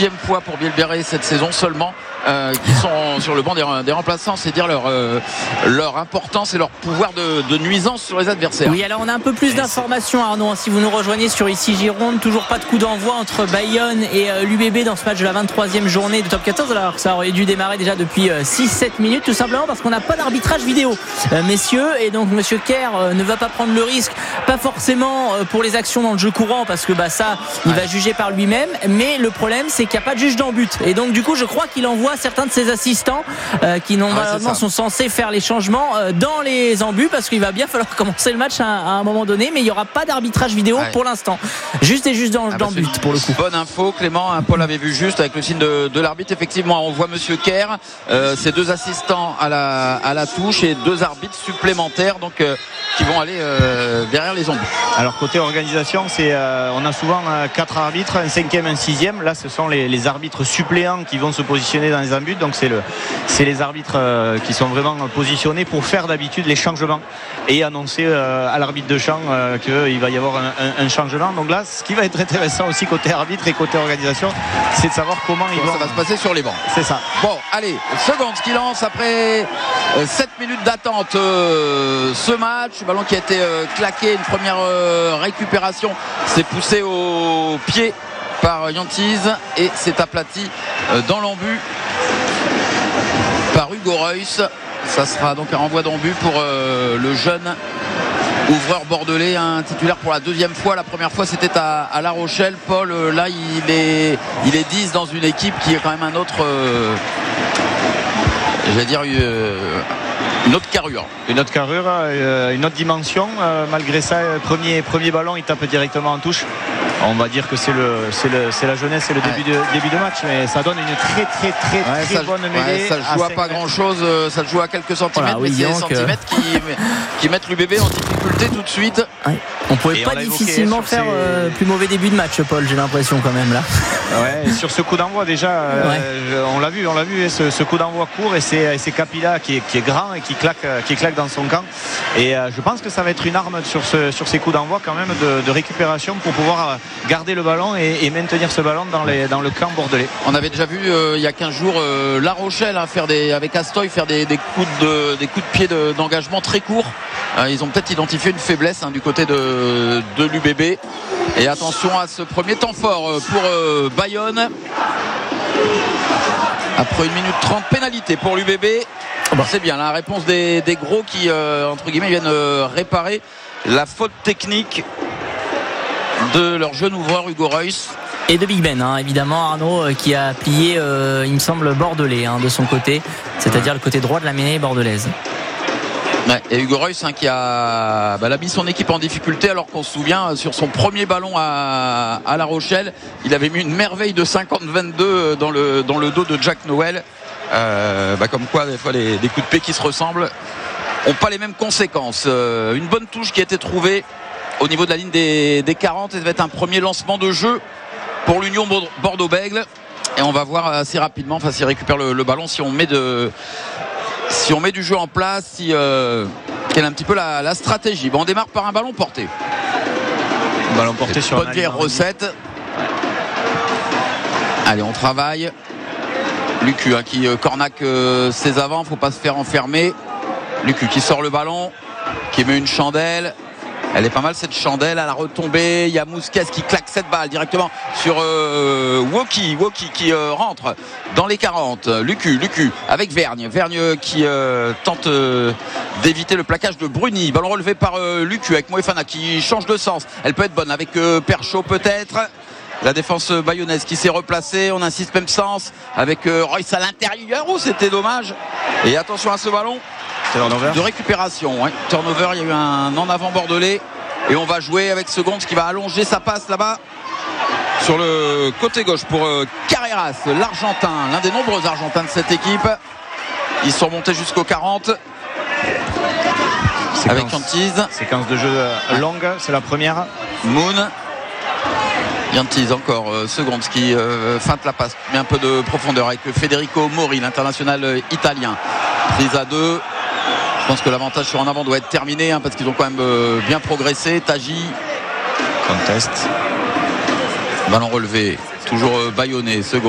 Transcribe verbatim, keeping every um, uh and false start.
sixième fois pour Bielbarré cette saison seulement euh, qui sont sur le banc des, des remplaçants. C'est dire leur, euh, leur importance et leur pouvoir de, de nuisance sur les adversaires. Oui, alors on a un peu plus d'informations, Arnaud, si vous nous rejoignez sur Ici Gironde. Toujours pas de coup d'envoi entre Bayonne et euh, l'U B B dans ce match de la vingt-troisième journée de top quatorze, alors que ça aurait dû démarrer déjà depuis euh, six sept minutes, tout simplement parce qu'on n'a pas d'arbitrage vidéo, euh, messieurs, et donc monsieur Kerr euh, ne va pas prendre le risque, pas forcément euh, pour les actions dans le jeu courant, parce que bah, ça, il ouais. va juger par lui-même, mais le problème c'est qu'il n'y a pas de juge d'en but, et donc du coup je crois qu'il envoie certains de ses assistants euh, qui normalement ouais, sont censés faire les changements euh, dans les embus, parce qu'il va bien falloir commencer le match à, à un moment donné, mais il n'y aura pas d'arbitrage vidéo ouais. pour l'instant, juste et juste dans, ah bah dans but pour le coup. Bonne info Clément, hein, Paul avait vu juste avec le signe de, de l'arbitre, effectivement on voit monsieur Kerr, euh, ses deux assistants à la, à la touche et deux arbitres supplémentaires donc euh, qui vont aller euh, derrière les embus. Alors côté organisation, c'est euh, on a souvent euh, quatre arbitres, un cinquième, un sixième. Là ce sont les, les arbitres suppléants qui vont se positionner dans les embus, donc c'est le c'est les arbitres euh, qui sont vraiment positionnés pour faire d'habitude les changements et annoncer euh, à l'arbitre de champ euh, qu'il va y avoir un, un, un changement. Donc là ce qui va être intéressant aussi côté arbitre et côté organisation, c'est de savoir comment ils vont. Ça va se passer sur les bancs. C'est ça. Bon, allez, seconde qui lance après euh, sept minutes d'attente euh, ce match. Le ballon qui a été euh, claqué, une première euh, récupération, s'est poussé au pied par Yantiz et s'est aplati euh, dans l'embut par Hugo Reus. Ça sera donc un renvoi d'embut pour euh, le jeune ouvreur bordelais, un titulaire pour la deuxième fois. La première fois c'était à, à La Rochelle. Paul, euh, là il est, il est dix dans une équipe qui est quand même un autre euh, j'allais dire euh, une autre carrure. Une autre carrure, euh, une autre dimension. Euh, malgré ça, premier, premier ballon, il tape directement en touche. On va dire que c'est, le, c'est, le, c'est la jeunesse, c'est le début, ouais. de, début de match, mais ça donne une très très très ouais, très ça, bonne mêlée. Ouais, ça joue à, à pas grand chose, ça joue à quelques centimètres, voilà, oui, mais c'est des centimètres que... qui, qui mettent l'U B B en difficulté tout de suite. Ouais. On pouvait et pas on difficilement faire ces... euh, plus mauvais début de match, Paul, j'ai l'impression quand même là. Ouais, sur ce coup d'envoi déjà, ouais. euh, on l'a vu, on l'a vu, ce, ce coup d'envoi court et c'est, c'est Capilla qui est, qui est grand et qui claque, qui claque dans son camp. Et euh, je pense que ça va être une arme sur, ce, sur ces coups d'envoi quand même de, de récupération pour pouvoir garder le ballon et, et maintenir ce ballon dans, les, dans le camp bordelais. On avait déjà vu euh, il y a quinze jours euh, La Rochelle hein, faire des, avec Astoy faire des, des, coups de, des coups de pied de, d'engagement très courts. Euh, ils ont peut-être identifié une faiblesse hein, du côté de, de l'U B B. Et attention à ce premier temps fort pour euh, Bayonne. Après une minute trente, pénalité pour l'U B B. Bon. C'est bien la réponse des, des gros qui euh, entre guillemets viennent euh, réparer la faute technique de leur jeune ouvreur Hugo Reus. Et de Big Ben hein, évidemment Arnaud euh, qui a plié euh, il me semble bordelais hein, de son côté, c'est-à-dire le côté droit de la mêlée bordelaise. Ouais, et Hugo Reus hein, qui a, bah, a mis son équipe en difficulté alors qu'on se souvient sur son premier ballon à, à La Rochelle il avait mis une merveille de cinquante vingt-deux dans le, dans le dos de Jack Noël. Euh, bah comme quoi des fois les, les coups de pied qui se ressemblent n'ont pas les mêmes conséquences. Euh, une bonne touche qui a été trouvée au niveau de la ligne des, des quarante et ça va être un premier lancement de jeu pour l'Union Bordeaux-Bègles et on va voir assez rapidement enfin s'il récupère le, le ballon, si on met de si on met du jeu en place, si euh, quelle est un petit peu la, la stratégie. Bon, on démarre par un ballon porté, ballon porté sur bonne vieille recette. Allez, on travaille. Lucu hein, qui euh, cornaque euh, ses avants, faut pas se faire enfermer. Lucu qui sort le ballon, qui met une chandelle. Elle est pas mal cette chandelle à la retombée. Il y a Mousquet qui claque cette balle directement sur euh, Woki. Woki qui euh, rentre dans les quarante. Lucu, Lucu avec Vergne. Vergne qui euh, tente euh, d'éviter le plaquage de Bruni. Ballon relevé par euh, Lucu avec Moefana qui change de sens. Elle peut être bonne avec euh, Perchaud peut-être. La défense bayonnaise qui s'est replacée. On insiste même sens avec euh, Royce à l'intérieur. Oh, c'était dommage. Et attention à ce ballon de récupération. Ouais. Turnover, il y a eu un en avant bordelais. Et on va jouer avec Seconde qui va allonger sa passe là-bas sur le côté gauche pour euh, Carreras, l'Argentin, l'un des nombreux Argentins de cette équipe. Ils sont montés jusqu'aux quarante. Séquence, avec Yantiz. Séquence de jeu longue, c'est la première. Moon. Yantiz encore, euh, Seconde qui euh, feinte la passe, met un peu de profondeur avec Federico Mori, l'international euh, italien. Prise à deux. Je pense que l'avantage sur en avant doit être terminé hein, parce qu'ils ont quand même euh, bien progressé. Taji. Contest. Ballon relevé, toujours euh, Bayonnais, Seconde.